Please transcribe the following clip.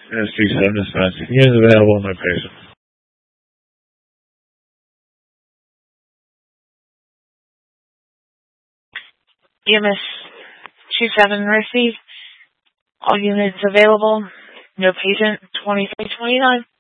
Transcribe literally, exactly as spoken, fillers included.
S G seven dispatch. Units available, no patient. E M S two seven received. All units available. No patient. twenty-three twenty-nine.